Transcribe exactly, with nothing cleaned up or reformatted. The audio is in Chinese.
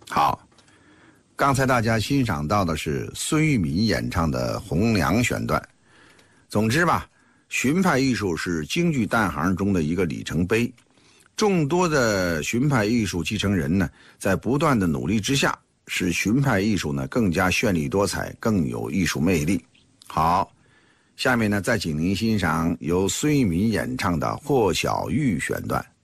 好，刚才大家欣赏到的是孙玉敏演唱的《红娘》选段。总之吧，荀派艺术是京剧旦行中的一个里程碑，众多的荀派艺术继承人呢，在不断的努力之下，使荀派艺术呢更加绚丽多彩，更有艺术魅力。好，下面呢再请您欣赏由孙玉敏演唱的《霍小玉》选段。